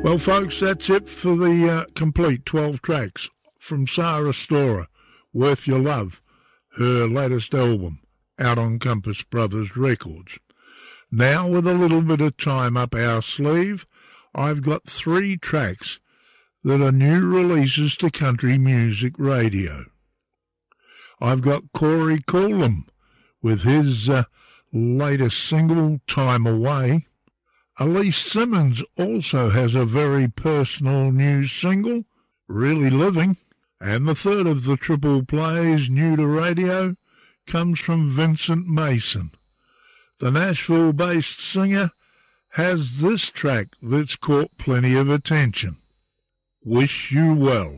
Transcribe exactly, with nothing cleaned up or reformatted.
Well, folks, that's it for the uh, complete twelve tracks from Sarah Storer, Worth Your Love, her latest album, out on Compass Brothers Records. Now, with a little bit of time up our sleeve, I've got three tracks that are new releases to country music radio. I've got Corey Coolum with his uh, latest single, Time Away. Elise Simmons also has a very personal new single, Really Living. And the third of the triple plays, new to radio, comes from Vincent Mason. The Nashville-based singer has this track that's caught plenty of attention, Wish You Well.